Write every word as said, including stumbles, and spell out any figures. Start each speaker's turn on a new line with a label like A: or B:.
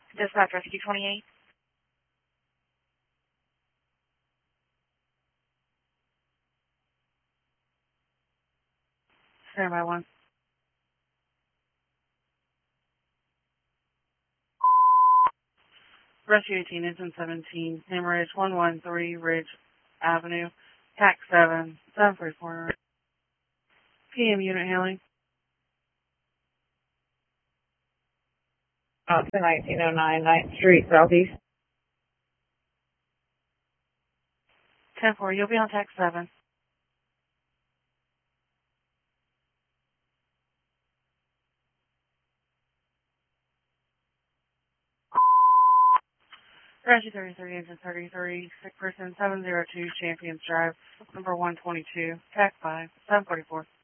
A: Dispatch Rescue twenty-eight. Stand by one. Rescue eighteen, engine seventeen, Hammer Ridge one one three Ridge Avenue, T A C seven, seven three four. P M unit hailing.
B: Uh, to nineteen oh nine ninth Street, Southeast.
A: ten four, you'll be on T A C seven. Rescue thirty-three, engine thirty-three, sick person seven zero two, Champions Drive, number one twenty-two, T A C five, seven forty-four.